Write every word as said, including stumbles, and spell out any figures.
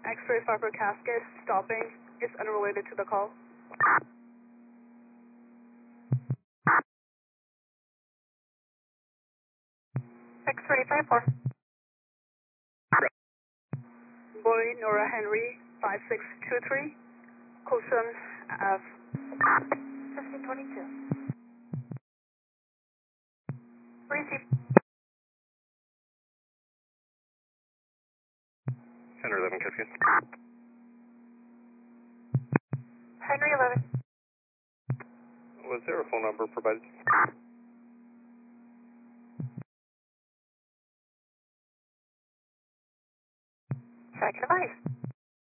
X-ray fiber casket stopping is unrelated to the call. X-ray five four. Boy Nora Henry five six two three. Coulson F. fifteen twenty-two. Receive. Henry eleven Cascade. Henry eleven. Was there a phone number provided? Check device.